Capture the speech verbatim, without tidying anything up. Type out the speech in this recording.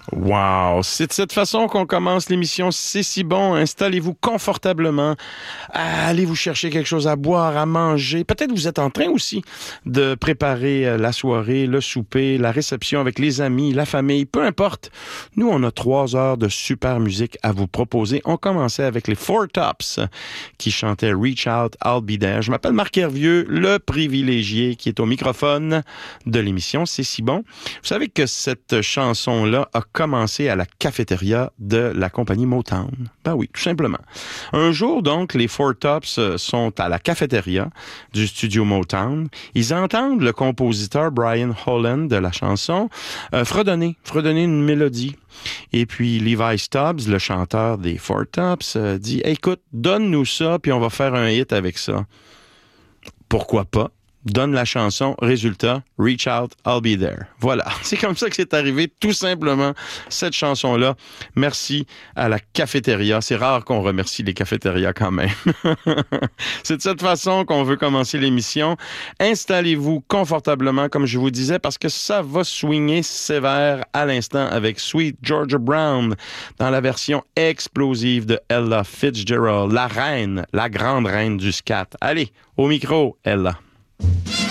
Wow! C'est de cette façon qu'on commence l'émission. C'est si bon. Installez-vous confortablement. Allez vous chercher quelque chose à boire, à manger. Peut-être vous êtes en train aussi de préparer la soirée, le souper, la réception avec les amis, la famille, peu importe. Nous, on a trois heures de super musique à vous proposer. On commençait avec les Four Tops qui chantaient Reach Out, I'll Be There. Je m'appelle Marc Hervieux, le privilégié qui est au microphone de l'émission. C'est si bon. Vous savez que cette chanson-là a commencé à la cafétéria de la compagnie Motown. Ben oui, tout simplement. Un jour, donc, les Four Tops sont à la cafétéria du studio Motown. Ils entendent le compositeur Brian Holland de la chanson euh, fredonner, fredonner une mélodie. Et puis Levi Stubbs, le chanteur des Four Tops, euh, dit « Écoute, donne-nous ça, puis on va faire un hit avec ça. » Pourquoi pas? Donne la chanson, résultat, Reach Out, I'll Be There. Voilà, c'est comme ça que c'est arrivé, tout simplement, cette chanson-là. Merci à la cafétéria. C'est rare qu'on remercie les cafétérias quand même. C'est de cette façon qu'on veut commencer l'émission. Installez-vous confortablement, comme je vous disais, parce que ça va swinger sévère à l'instant avec Sweet Georgia Brown dans la version explosive de Ella Fitzgerald, la reine, la grande reine du scat. Allez, au micro, Ella.